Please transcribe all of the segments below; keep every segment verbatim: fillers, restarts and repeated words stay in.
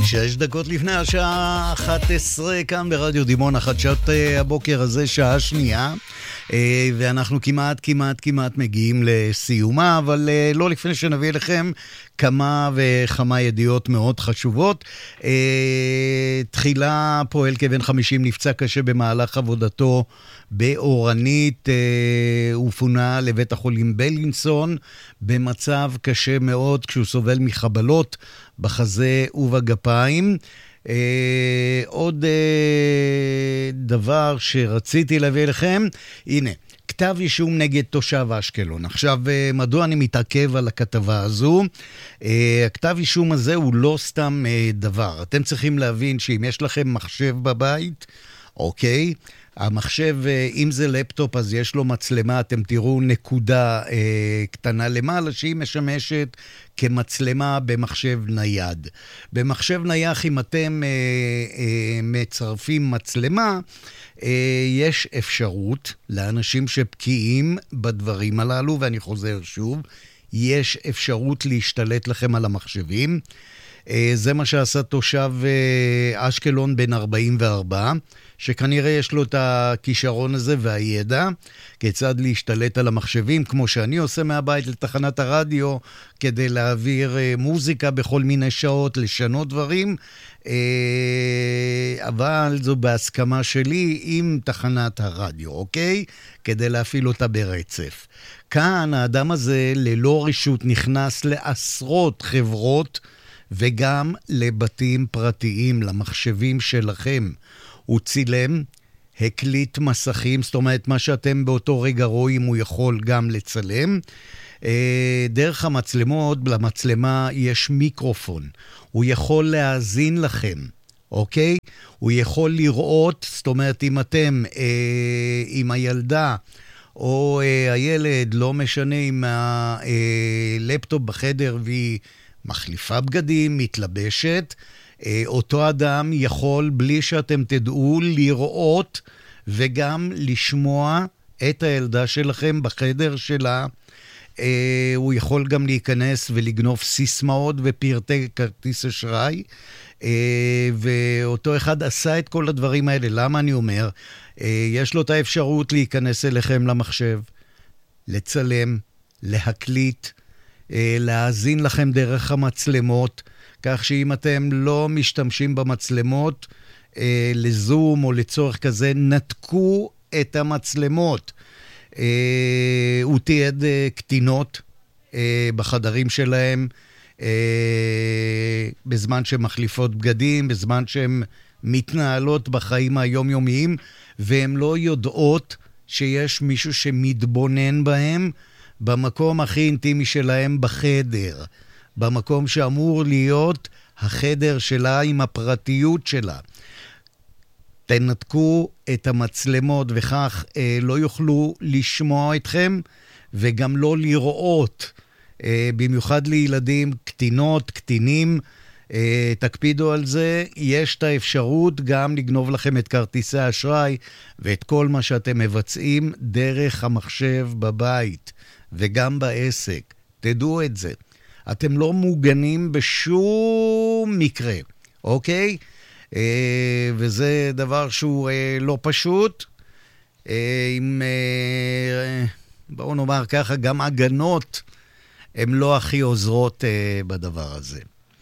שש דקות לפני השעה אחת עשרה כאן ברדיו דימונה, חדשות הבוקר הזה, שעה שנייה, ואנחנו כמעט כמעט כמעט מגיעים לסיומה, אבל לא לפני שנביא לכם כמה וכמה ידיעות מאוד חשובות. תחילה פועל כבן חמישים נפצע קשה במהלך עבודתו באורנית, הוא פונה לבית החולים בלינסון במצב קשה מאוד כשהוא סובל מחבלות בחזה ובגפיים. עוד דבר שרציתי להביא לכם, הנה, כתב אישום נגד תושב אשקלון. עכשיו, מדוע אני מתעכב על הכתבה הזו? הכתב אישום הזה הוא לא סתם דבר. אתם צריכים להבין שאם יש לכם מחשב בבית, אוקיי, המחשב, אם זה לפטופ, אז יש לו מצלמה, אתם תראו נקודה אה, קטנה למעלה, שהיא משמשת כמצלמה במחשב נייד. במחשב נייח, אם אתם אה, אה, מצרפים מצלמה, אה, יש אפשרות לאנשים שבקיאים בדברים הללו, ואני חוזר שוב, יש אפשרות להשתלט לכם על המחשבים. אה, זה מה שעשה תושב אה, אשקלון בן ארבעים וארבע, שכנראה יש לו את הכישרון הזה והידע, כיצד להשתלט על המחשבים, כמו שאני עושה מהבית לתחנת הרדיו, כדי להעביר מוזיקה בכל מיני שעות, לשנות דברים, אבל זו בהסכמה שלי עם תחנת הרדיו, אוקיי? כדי להפעיל אותה ברצף. כאן האדם הזה ללא רשות נכנס לעשרות חברות, וגם לבתים פרטיים, למחשבים שלכם. הוא צילם, הקליט מסכים, זאת אומרת, מה שאתם באותו רגע רואים, הוא יכול גם לצלם. דרך המצלמות, למצלמה יש מיקרופון. הוא יכול להאזין לכם, אוקיי? הוא יכול לראות, זאת אומרת, אם אתם, עם הילדה או הילד, לא משנה, עם הלפטופ בחדר והיא מחליפה בגדים, מתלבשת, אותו אדם יכול, בלי שאתם תדעו, לראות וגם לשמוע את הילדה שלכם בחדר שלה. הוא יכול גם להיכנס ולגנוב סיסמאות ופרטי כרטיס אשראי, ואותו אחד עשה את כל הדברים האלה. למה אני אומר? יש לו את האפשרות להיכנס אליכם למחשב, לצלם, להקליט, להאזין לכם דרך המצלמות, כך שאם אתם לא משתמשים במצלמות אה, לזום או לצורך כזה, נתקו את המצלמות. אה, הוא תיעד אה, קטינות אה, בחדרים שלהם, אה, בזמן שהן מחליפות בגדים, בזמן שהן מתנהלות בחיים היומיומיים, והן לא יודעות שיש מישהו שמתבונן בהם במקום הכי אינטימי שלהם בחדר. במקום שאמור להיות החדר שלה עם הפרטיות שלה. תנתקו את המצלמות וכך אה, לא יוכלו לשמוע אתכם וגם לא לראות. אה, במיוחד לילדים, קטינות, קטינים, אה, תקפידו על זה. יש את האפשרות גם לגנוב לכם את כרטיסי האשראי ואת כל מה שאתם מבצעים דרך המחשב בבית וגם בעסק. תדעו את זה. אתם לא מוגנים בשום מקרה, אוקיי? אה, וזה דבר שהוא אה, לא פשוט. אה, עם, אה, בואו נאמר ככה, גם הגנות הן לא הכי עוזרות אה, בדבר הזה.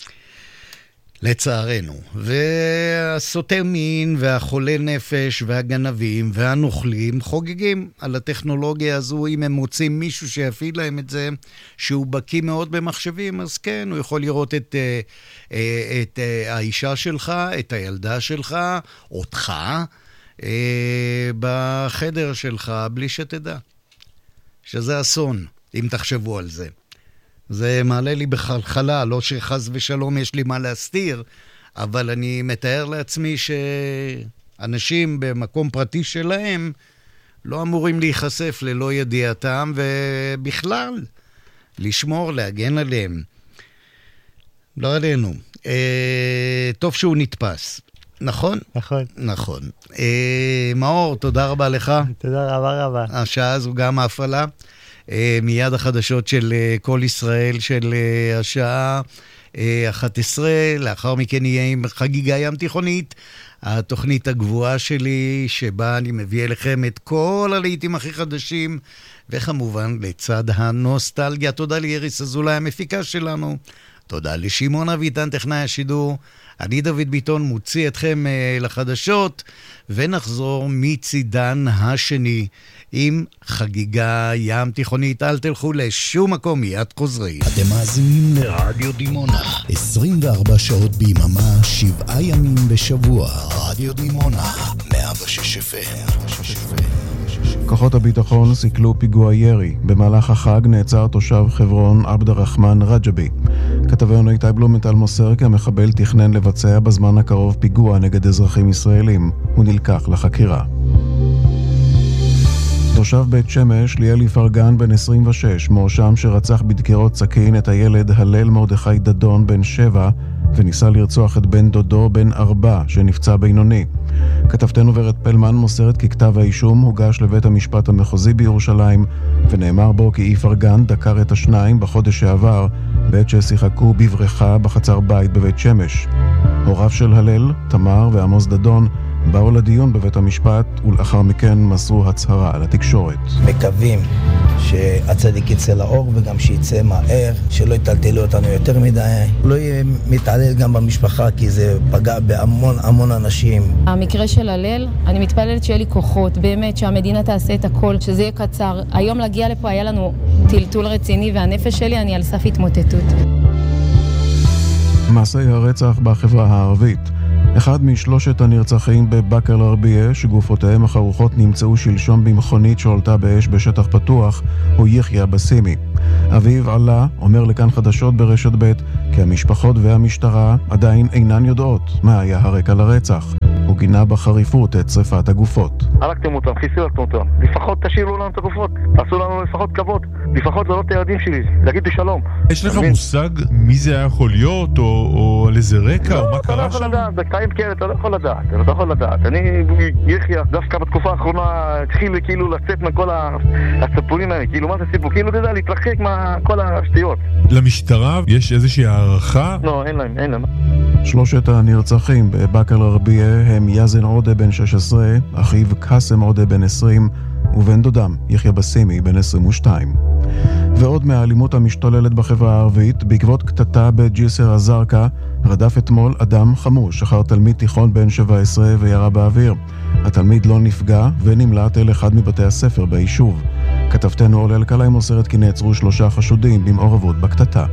לצערנו. והסוטה מין והחולה נפש והגנבים והנוכלים חוגגים על הטכנולוגיה הזו. אם הם מוצאים מישהו שיפעיל להם את זה, שהוא בקיא מאוד במחשבים, אז כן, הוא יכול לראות את, את האישה שלך, את הילדה שלך, אותך, בחדר שלך, בלי שתדע. שזה אסון, אם תחשבו על זה. זה מעלה לי בחלחלה, לא שחס ושלום יש לי מה להסתיר, אבל אני מתאר לעצמי שאנשים במקום פרטי שלהם לא אמורים להיחשף ללא ידיעתם, ובכלל לשמור, להגן עליהם. לא עלינו. אה, טוב שהוא נתפס. נכון? נכון. נכון. אה, מאור, תודה רבה לך. תודה רבה רבה. השעה הזו גם ההפעלה. מיד החדשות של כל ישראל של השעה אחת עשרה, לאחר מכן יהיה עם חגיגה ים תיכונית, התוכנית הגבוהה שלי, שבה אני מביא אליכם את כל הלהיטים הכי חדשים, וכמובן לצד הנוסטלגיה. תודה ליריס אזולאי המפיקה שלנו, תודה לשמעון אביטן טכנאי השידור, אני דוד ביטון מוציא אתכם אה, לחדשות, ונחזור מצידן השני עם חגיגה ים תיכונית. אל תלכו לשום מקום, מיד חוזרים. אתם מאזינים לרדיו דימונה, עשרים וארבע שעות ביממה, שבעה ימים בשבוע. רדיו דימונה, מאה ושש אף אם. כוחות הביטחון סיכלו פיגוע ירי. במהלך החג נעצר תושב חברון עבד הרחמן רג'בי. כתבנו איתי בלומנטל מוסר כי המחבל תכנן לבצע בזמן הקרוב פיגוע נגד אזרחים ישראלים. הוא נלקח לחקירה. תושב בית שמש, ליאלי פרגן בן עשרים ושש, מואשם שרצח בדקירות סכין את הילד הלל מרדכי דדון בן שבע, וניסה לרצוח את בן דודו בן ארבע שנפצע בינוני. כתבתנו ורד פלמן מוסרת כי כתב האישום הוגש לבית המשפט המחוזי בירושלים, ונאמר בו כי אי פרגן דקר את השניים בחודש שעבר, בעת ששיחקו בבריכה בחצר בית בבית שמש. הוריו של הלל, תמר ועמוס דדון, באו לדיון בבית המשפט, ולאחר מכן מסרו הצהרה לתקשורת. מקווים שהצדיק יצא לאור וגם שיצא מהר, שלא יטלטלו אותנו יותר מדי, לא יהיה מתעלל גם במשפחה, כי זה פגע בהמון המון אנשים. המקרה של הלל, אני מתפללת שיהיה לי כוחות, באמת שהמדינה תעשה את הכל, שזה יהיה קצר. היום להגיע לפה היה לנו טלטול רציני, והנפש שלי אני על סף התמוטטות. מעשי הרצח בחברה הערבית. אחד משלושת הנרצחים בבקר אל-ערבייה, שגופותיהם החרוכות נמצאו שלשום במכונית שעולתה באש בשטח פתוח, הוא יחיא בסימי. אביב עלה אומר לכאן חדשות ברשת ב' כי המשפחות והמשטרה עדיין אינן יודעות מה היה הרקע לרצח. הוא גינה בחריפות את שריפת הגופות. הרגתם אותם, חיסלתם אותם. לפחות תשאירו לנו את הגופות. עשו לנו לפחות כבוד. לפחות זה לא את הילדים שלי. להגיד בשלום. יש לך מושג מי זה היה יכול להיות, או, או על איזה רקע, או מה קרה שם? אתה לא יכול לדעת, בקטעים כאלה אתה לא יכול לדעת. אתה לא יכול לדעת. אני, יחיא, דווקא בתקופה האחרונה התחיל כאילו לצאת מכל הסיפורים האלה. כאילו מה זה סיפור? כאילו אתה יודע, להתרחק מכל השטויות. למשטרה יש איזושהי הערכה? לא, אין להם, אין להם. שלושת הנרצחים בבקר אל-ערבייה הם יאזן עודה בן שש עשרה, אחיו קאסם עודה בן עשרים, ובן דודם יחיא בסימי בן עשרים ושתיים. ועוד מהאלימות המשתוללת בחברה הערבית, בעקבות קטטה בג'יסר א-זרקא, רדף אתמול אדם חמוש אחר תלמיד תיכון בן שבע עשרה וירה באוויר. התלמיד לא נפגע ונמלט אל אחד מבתי הספר ביישוב. כתבתנו אורלי אלקלעי מוסרת כי נעצרו שלושה חשודים במעורבות בקטטה.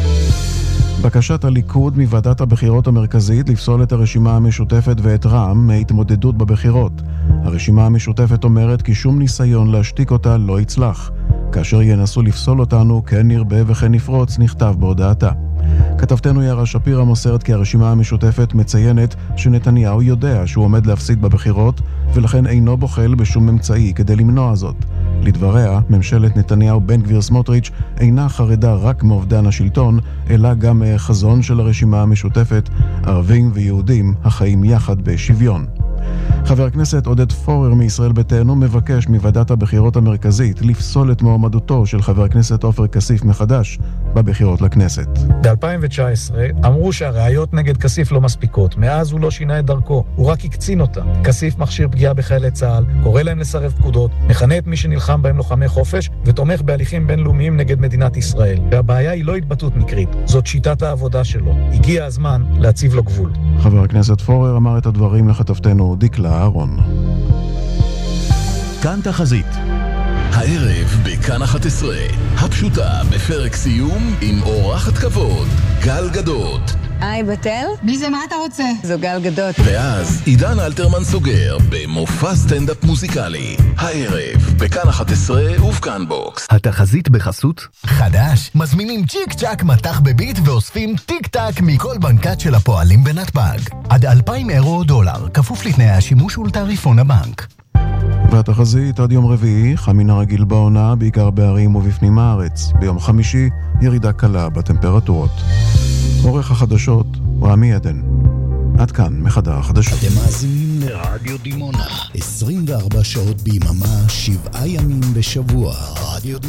בקשת הליכוד מוועדת הבחירות המרכזית לפסול את הרשימה המשותפת ואת רע"מ מהתמודדות בבחירות. הרשימה המשותפת אומרת כי שום ניסיון להשתיק אותה לא יצלח. כאשר ינסו לפסול אותנו, כן נרבה וכן נפרוץ, נכתב בהודעתה. כתבתנו יערה שפירא מוסרת כי הרשימה המשותפת מציינת שנתניהו יודע שהוא עומד להפסיד בבחירות, ולכן אינו בוחל בשום אמצעי כדי למנוע זאת. לדבריה, ממשלת נתניהו בן גביר סמוטריץ' אינה חרדה רק מאובדן השלטון, אלא גם חזון של הרשימה המשותפת, ערבים ויהודים החיים יחד בשוויון. חבר הכנסת עודד פורר מישראל ביתנו מבקש מוועדת הבחירות המרכזית לפסול את מועמדותו של חבר הכנסת עופר כסיף מחדש בבחירות לכנסת. ב-אלפיים תשע עשרה אמרו שהראיות נגד כסיף לא מספיקות, מאז הוא לא שינה את דרכו, הוא רק הקצין אותה. כסיף מכשיר פגיעה בחיילי צה"ל, קורא להם לסרב פקודות, מכנה את מי שנלחם בהם לוחמי חופש ותומך בהליכים בינלאומיים נגד מדינת ישראל. והבעיה היא לא התבטאות מקרית, זאת שיטת העבודה שלו. הגיע הזמן להציב לו גבול. חבר הכנסת פורר אמר את הדברים לכתבתנו דיקלה אהרון. כאן תחזית. הערב בכאן אחת עשרה, הפשוטה בפרק סיום עם אורחת כבוד, גל גדות. היי בתל? מי זה, מה אתה רוצה? זו גל גדות. ואז עידן אלתרמן סוגר במופע סטנדאפ מוזיקלי. הערב בכאן אחת עשרה ובכאן בוקס. התחזית בחסות חדש. מזמינים צ'יק צ'ק מתח בביט ואוספים טיק טק מכל בנקת של הפועלים בנתב"ג. עד אלפיים אירו או דולר, כפוף לתנאי השימוש ולתעריפון הבנק. והתחזית עד יום רביעי, חמינה רגיל בעונה, בעיקר בערים ובפנים הארץ. ביום חמישי, ירידה קלה בטמפרטורות. עורך החדשות, רמי עדן. עד כאן, מחדר החדשות. אתם מאזינים לרדיו דימונה, עשרים וארבע שעות ביממה, שבעה ימים בשבוע. רדיו דימונה.